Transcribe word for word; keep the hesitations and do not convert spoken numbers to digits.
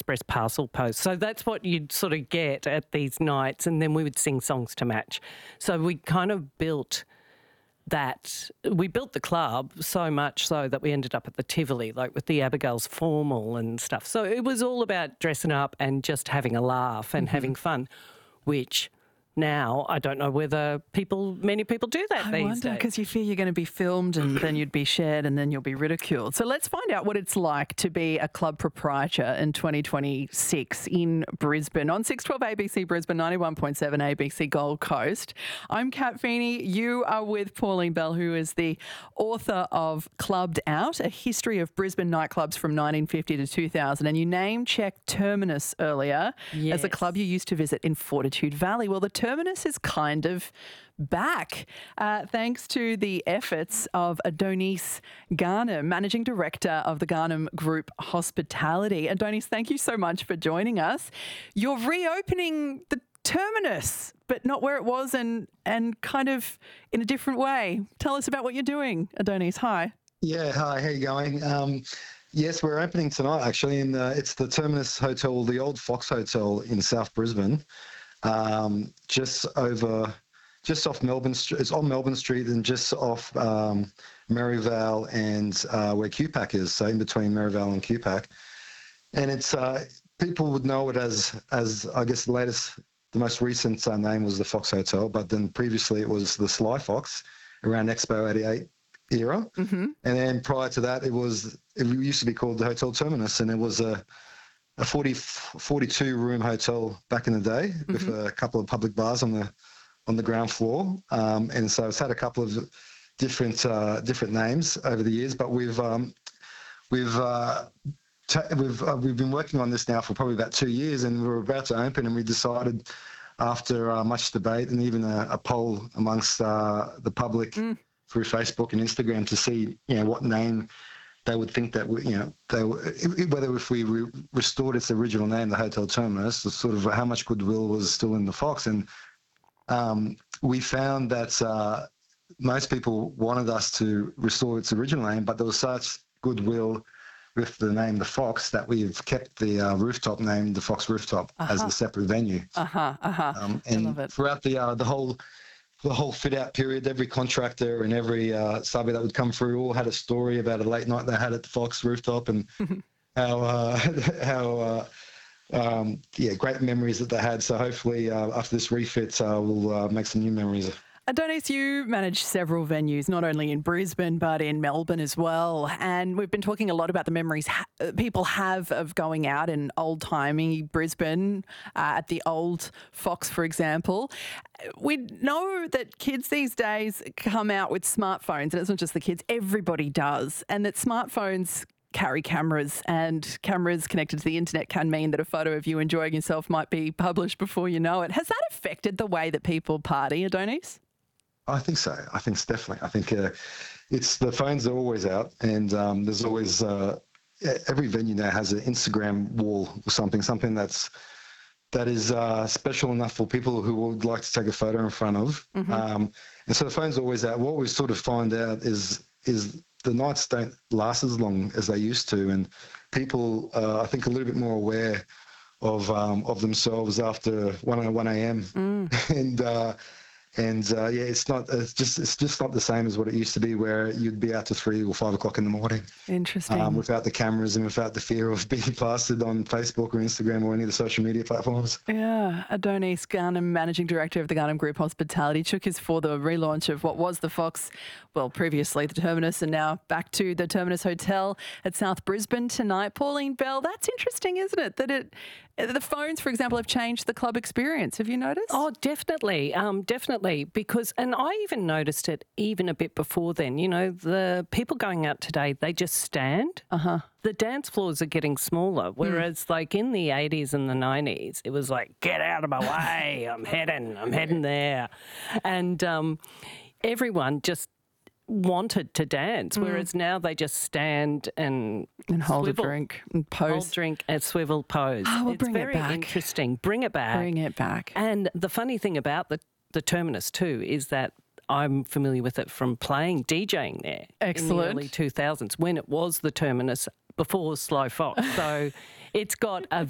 express parcel post. So that's what you'd sort of get at these nights, and then we would sing songs to match. So we kind of built that, we built the club so much so that we ended up at the Tivoli, like with the Abigail's formal and stuff. So it was all about dressing up and just having a laugh and mm-hmm. having fun, which now I don't know whether people, many people do that I these wonder, days. because you fear you're going to be filmed and then you'd be shared and then you'll be ridiculed. So let's find out what it's like to be a club proprietor in twenty twenty-six in Brisbane on six twelve A B C Brisbane, ninety-one point seven A B C Gold Coast. I'm Kat Feeney. You are with Pauline Bell, who is the author of Clubbed Out, A History of Brisbane Nightclubs from nineteen fifty to two thousand. And you name-checked Terminus earlier yes. as a club you used to visit in Fortitude Valley. Well, the Terminus is kind of back, uh, thanks to the efforts of Adonis Garnham, Managing Director of the Garnham Group Hospitality. Adonis, thank you so much for joining us. You're reopening the Terminus, but not where it was and, and kind of in a different way. Tell us about what you're doing, Adonis. Hi. Yeah, hi, how you going? Um, yes, we're opening tonight, actually, and uh, it's the Terminus Hotel, the old Fox Hotel in South Brisbane. Um, just over, just off Melbourne Street. It's on Melbourne Street and just off um, Merivale and uh, where Q PAC is. So in between Merivale and Q PAC, and it's uh, people would know it as as I guess the latest, the most recent uh, name was the Fox Hotel, but then previously it was the Sly Fox around Expo eighty-eight era, mm-hmm. and then prior to that it was it used to be called the Hotel Terminus, and it was a a forty, forty-two room hotel back in the day mm-hmm. with a couple of public bars on the on the ground floor, um, and so it's had a couple of different uh, different names over the years. But we've um, we've uh, t- we've uh, we've been working on this now for probably about two years, and we were about to open, and we decided after uh, much debate and even a, a poll amongst uh, the public mm. through Facebook and Instagram to see you know what name they would think that, we, you know, they whether if we re- restored its original name, the Hotel Terminus, the sort of how much goodwill was still in the Fox. And um, we found that uh, most people wanted us to restore its original name, but there was such goodwill with the name The Fox that we've kept the uh, rooftop name, the Fox Rooftop, uh-huh. as the separate venue. Uh-huh, uh-huh. Um, and I love it. Throughout the uh, the whole... the whole fit-out period, every contractor and every uh, subbie that would come through all had a story about a late night they had at the Fox Rooftop and how, uh, how uh, um, yeah, great memories that they had. So hopefully uh, after this refit, uh, we'll uh, make some new memories. Adonis, you manage several venues, not only in Brisbane but in Melbourne as well. And we've been talking a lot about the memories ha- people have of going out in old-timey Brisbane, uh, at the old Fox, for example. We know that kids these days come out with smartphones, and it's not just the kids, everybody does, and that smartphones carry cameras, and cameras connected to the internet can mean that a photo of you enjoying yourself might be published before you know it. Has that affected the way that people party, Adonis? I think so. I think it's definitely. I think uh, it's the phones are always out, and um, there's always uh, every venue now has an Instagram wall or something, something that's that is uh, special enough for people who would like to take a photo in front of. Mm-hmm. Um, and so the phone's always out. What we sort of find out is is the nights don't last as long as they used to, and people uh, I think a little bit more aware of um, of themselves after one a.m. Mm. and. Uh, And uh, yeah, it's not. It's just. It's just not the same as what it used to be, where you'd be out to three or five o'clock in the morning. Interesting. Um, without the cameras and without the fear of being plastered on Facebook or Instagram or any of the social media platforms. Yeah, Adonis Garnham, Managing Director of the Garnham Group Hospitality, took us for the relaunch of what was the Fox, well, previously the Terminus, and now back to the Terminus Hotel at South Brisbane tonight. Pauline Bell, that's interesting, isn't it? That it. The phones, for example, have changed the club experience. Have you noticed? Oh, definitely, um, definitely. Because, and I even noticed it even a bit before then. You know, the people going out today, they just stand. Uh-huh. The dance floors are getting smaller, whereas, mm. like in the eighties and the nineties, it was like, get out of my way, I'm heading, I'm heading there, and um, everyone just wanted to dance, mm. whereas now they just stand and and hold swivel, a drink and pose. Hold drink and swivel pose. Oh, well, it's bring very it back. interesting. Bring it back. Bring it back. And the funny thing about the, the Terminus too is that I'm familiar with it from playing, DJing there. Excellent. In the early two thousands when it was the Terminus before Slow Fox. So it's got a